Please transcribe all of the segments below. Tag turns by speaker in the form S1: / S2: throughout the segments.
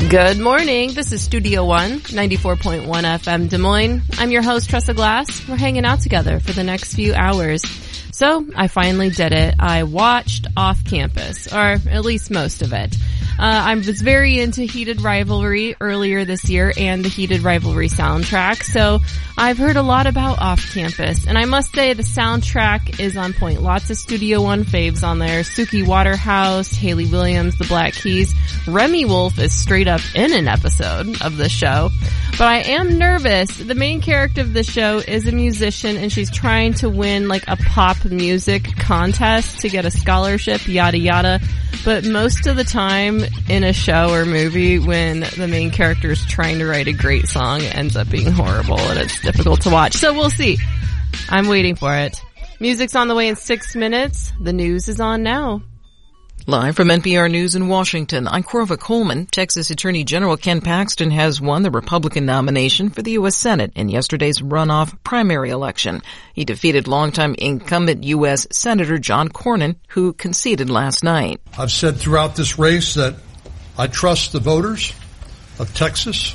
S1: Good morning. This is Studio One, 94.1 FM Des Moines. I'm your host, Tressa Glass. We're hanging out together for the next few hours. So, I finally did it. I watched Off Campus, or at least most of it. I was very into Heated Rivalry earlier this year and the Heated Rivalry soundtrack, so I've heard a lot about Off Campus, and I must say the soundtrack is on point. Lots of Studio One faves on there. Suki Waterhouse, Hayley Williams, the Black Keys. Remy Wolf is straight up in an episode of the show. But I am nervous. The main character of the show is a musician, and she's trying to win like a pop music contest to get a scholarship, yada yada. But most of the time in a show or movie, when the main character is trying to write a great song, it ends up being horrible and it's difficult to watch. So we'll see. I'm waiting for it. Music's on the way in 6 minutes. The news is on now.
S2: Live from NPR News in Washington, I'm Corva Coleman. Texas Attorney General Ken Paxton has won the Republican nomination for the U.S. Senate in yesterday's runoff primary election. He defeated longtime incumbent U.S. Senator John Cornyn, who conceded last night.
S3: I've said throughout this race that I trust the voters of Texas,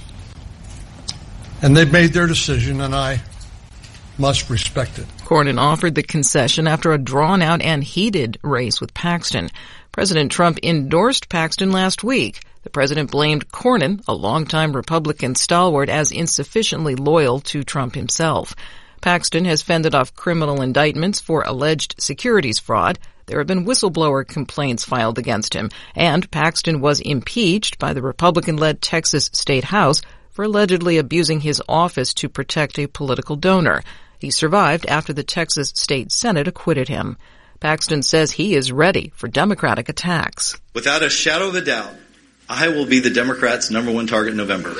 S3: and they've made their decision, and I must respect it.
S2: Cornyn offered the concession after a drawn-out and heated race with Paxton. President Trump endorsed Paxton last week. The president blamed Cornyn, a longtime Republican stalwart, as insufficiently loyal to Trump himself. Paxton has fended off criminal indictments for alleged securities fraud. There have been whistleblower complaints filed against him, and Paxton was impeached by the Republican-led Texas State House for allegedly abusing his office to protect a political donor. He survived after the Texas State Senate acquitted him. Paxton says he is ready for Democratic attacks.
S4: Without a shadow of a doubt, I will be the Democrats' #1 target in November.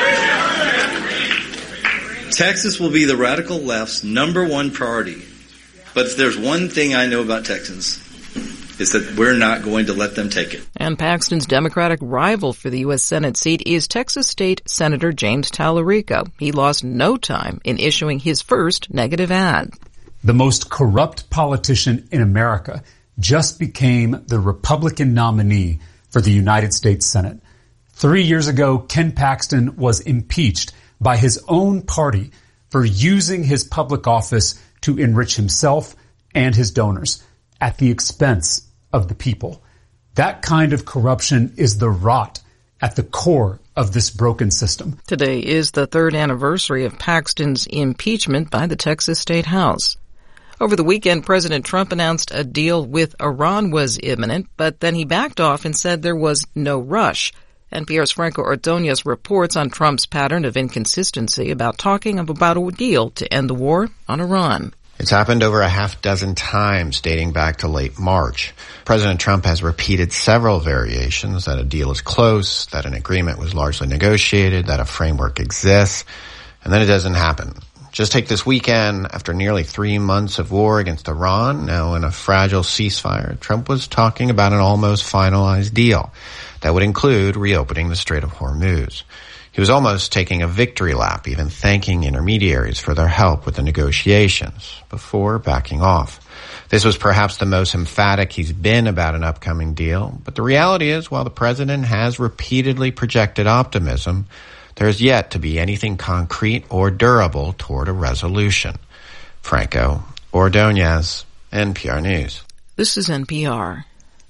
S4: Texas will be the radical left's #1 priority. But if there's one thing I know about Texans, it's that we're not going to let them take it.
S2: And Paxton's Democratic rival for the U.S. Senate seat is Texas State Senator James Tallarico. He lost no time in issuing his first negative ad.
S5: The most corrupt politician in America just became the Republican nominee for the United States Senate. 3 years ago, Ken Paxton was impeached by his own party for using his public office to enrich himself and his donors at the expense of the people. That kind of corruption is the rot at the core of this broken system.
S2: Today is the third anniversary of Paxton's impeachment by the Texas State House. Over the weekend, President Trump announced a deal with Iran was imminent, but then he backed off and said there was no rush. NPR's Franco Ordonez reports on Trump's pattern of inconsistency about talking about a deal to end the war on Iran.
S6: It's happened over a half dozen times dating back to late March. President Trump has repeated several variations that a deal is close, that an agreement was largely negotiated, that a framework exists, and then it doesn't happen. Just take this weekend, after nearly 3 months of war against Iran, now in a fragile ceasefire, Trump was talking about an almost finalized deal that would include reopening the Strait of Hormuz. He was almost taking a victory lap, even thanking intermediaries for their help with the negotiations, before backing off. This was perhaps the most emphatic he's been about an upcoming deal, but the reality is, while the president has repeatedly projected optimism, there is yet to be anything concrete or durable toward a resolution. Franco Ordonez, NPR News.
S2: This is NPR.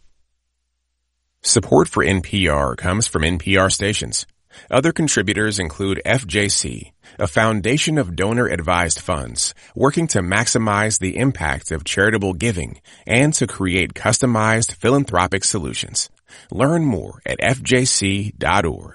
S7: Support for NPR comes from NPR stations. Other contributors include FJC, a foundation of donor-advised funds working to maximize the impact of charitable giving and to create customized philanthropic solutions. Learn more at fjc.org.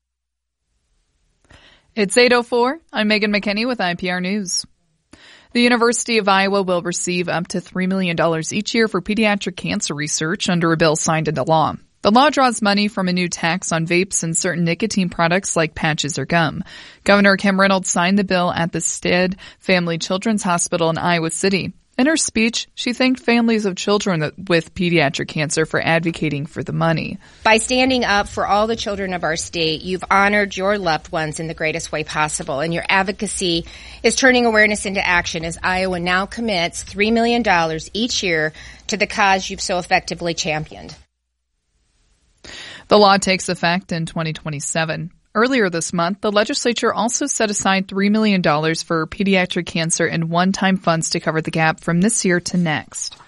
S8: It's 8:04. I'm Megan McKinney with IPR News. The University of Iowa will receive up to $3 million each year for pediatric cancer research under a bill signed into law. The law draws money from a new tax on vapes and certain nicotine products like patches or gum. Governor Kim Reynolds signed the bill at the Stead Family Children's Hospital in Iowa City. In her speech, she thanked families of children with pediatric cancer for advocating for the money.
S9: By standing up for all the children of our state, you've honored your loved ones in the greatest way possible, and your advocacy is turning awareness into action as Iowa now commits $3 million each year to the cause you've so effectively championed.
S8: The law takes effect in 2027. Earlier this month, the legislature also set aside $3 million for pediatric cancer and one-time funds to cover the gap from this year to next.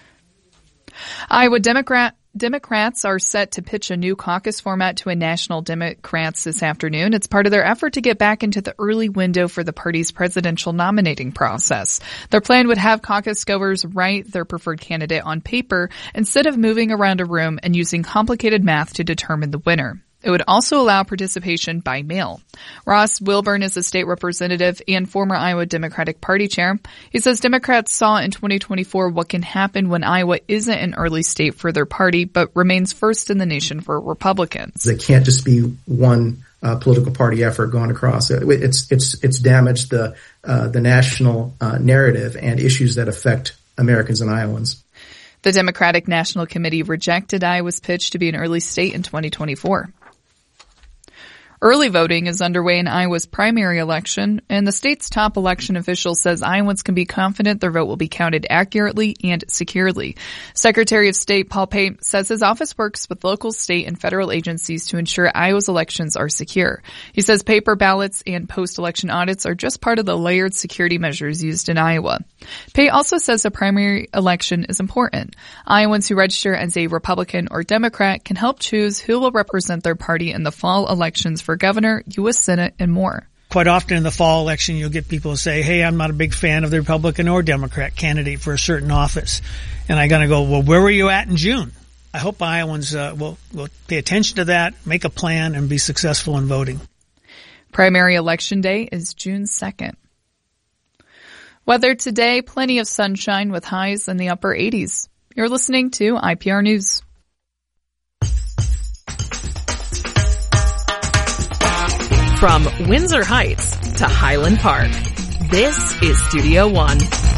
S8: Iowa Democrats are set to pitch a new caucus format to a national Democrats this afternoon. It's part of their effort to get back into the early window for the party's presidential nominating process. Their plan would have caucus goers write their preferred candidate on paper instead of moving around a room and using complicated math to determine the winner. It would also allow participation by mail. Ross Wilburn is a state representative and former Iowa Democratic Party chair. He says Democrats saw in 2024 what can happen when Iowa isn't an early state for their party, but remains first in the nation for Republicans.
S10: It can't just be one political party effort going across. It's damaged the national narrative and issues that affect Americans and Iowans.
S8: The Democratic National Committee rejected Iowa's pitch to be an early state in 2024. Early voting is underway in Iowa's primary election, and the state's top election official says Iowans can be confident their vote will be counted accurately and securely. Secretary of State Paul Pate says his office works with local, state, and federal agencies to ensure Iowa's elections are secure. He says paper ballots and post-election audits are just part of the layered security measures used in Iowa. Pate also says the primary election is important. Iowans who register as a Republican or Democrat can help choose who will represent their party in the fall elections for governor, U.S. Senate, and more.
S11: Quite often in the fall election, you'll get people who say, hey, I'm not a big fan of the Republican or Democrat candidate for a certain office. And I'm going to go, well, where were you at in June? I hope Iowans will pay attention to that, make a plan, and be successful in voting.
S8: Primary election day is June 2nd. Weather today, plenty of sunshine with highs in the upper 80s. You're listening to IPR News.
S2: From Windsor Heights to Highland Park, this is Studio One.